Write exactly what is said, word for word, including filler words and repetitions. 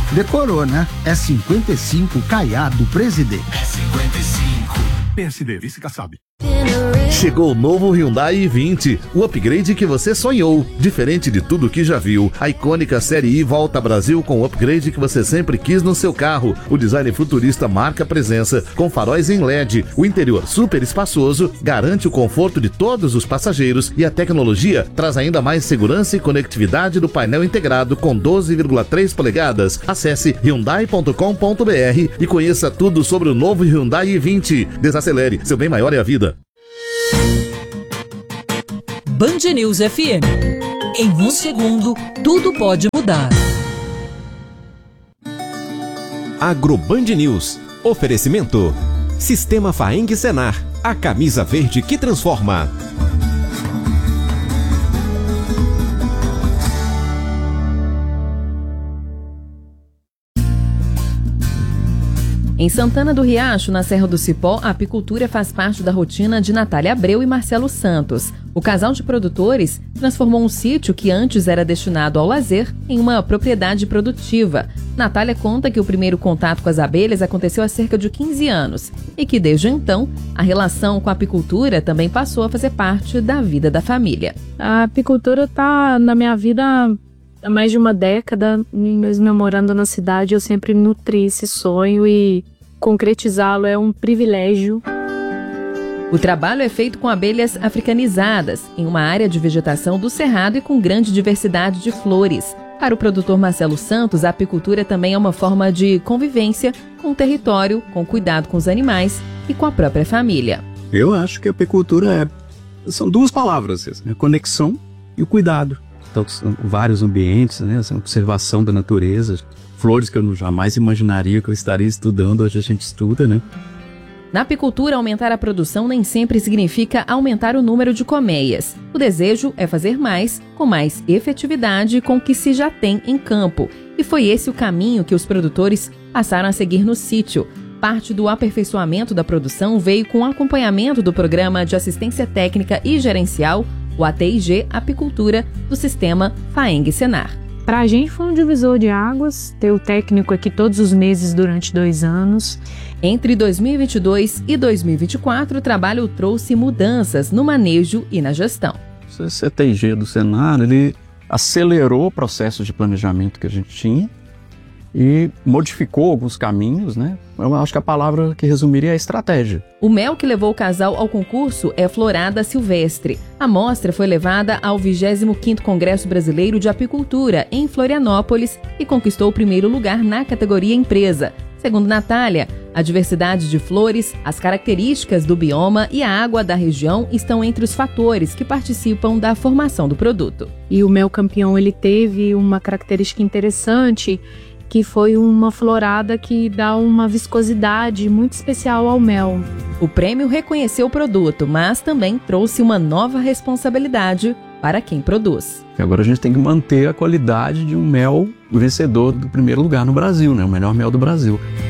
Decorou, né? É cinquenta e cinco Caiado Presidente. É cinquenta e cinco. P S D, vice Kassab. Chegou o novo Hyundai i vinte, o upgrade que você sonhou. Diferente de tudo que já viu, a icônica Série I volta ao Brasil com o upgrade que você sempre quis no seu carro. O design futurista marca presença, com faróis em L E D. O interior super espaçoso garante o conforto de todos os passageiros e a tecnologia traz ainda mais segurança e conectividade do painel integrado com doze vírgula três polegadas. Acesse hyundai ponto com ponto b r e conheça tudo sobre o novo Hyundai i vinte. Desacelere, seu bem maior é a vida. Band News F M. Em um segundo, tudo pode mudar. Agroband News. Oferecimento. Sistema Faeng Senar. A camisa verde que transforma. Em Santana do Riacho, na Serra do Cipó, a apicultura faz parte da rotina de Natália Abreu e Marcelo Santos. O casal de produtores transformou um sítio que antes era destinado ao lazer em uma propriedade produtiva. Natália conta que o primeiro contato com as abelhas aconteceu há cerca de quinze anos e que, desde então, a relação com a apicultura também passou a fazer parte da vida da família. A apicultura está na minha vida há mais de uma década, mesmo morando na cidade, eu sempre nutri esse sonho e concretizá-lo é um privilégio. O trabalho é feito com abelhas africanizadas, em uma área de vegetação do cerrado e com grande diversidade de flores. Para o produtor Marcelo Santos, a apicultura também é uma forma de convivência com o território, com cuidado com os animais e com a própria família. Eu acho que a apicultura é, são duas palavras, a conexão e o cuidado. Então, são vários ambientes, né? Essa observação da natureza, flores que eu jamais imaginaria que eu estaria estudando, hoje a gente estuda, né? Na apicultura, aumentar a produção nem sempre significa aumentar o número de colmeias. O desejo é fazer mais, com mais efetividade com o que se já tem em campo. E foi esse o caminho que os produtores passaram a seguir no sítio. Parte do aperfeiçoamento da produção veio com o acompanhamento do Programa de Assistência Técnica e Gerencial, o A T I G Apicultura, do sistema Faeng Senar. Para a gente foi um divisor de águas, ter o técnico aqui todos os meses durante dois anos. Entre dois mil e vinte e dois e dois mil e vinte e quatro, o trabalho trouxe mudanças no manejo e na gestão. Esse A T I G do Senar, ele acelerou o processo de planejamento que a gente tinha e modificou alguns caminhos, né? Eu acho que a palavra que resumiria é estratégia. O mel que levou o casal ao concurso é Florada Silvestre. A mostra foi levada ao vigésimo quinto Congresso Brasileiro de Apicultura, em Florianópolis, e conquistou o primeiro lugar na categoria Empresa. Segundo Natália, a diversidade de flores, as características do bioma e a água da região estão entre os fatores que participam da formação do produto. E o mel campeão, ele teve uma característica interessante, que foi uma florada que dá uma viscosidade muito especial ao mel. O prêmio reconheceu o produto, mas também trouxe uma nova responsabilidade para quem produz. Agora a gente tem que manter a qualidade de um mel vencedor do primeiro lugar no Brasil, né? O melhor mel do Brasil.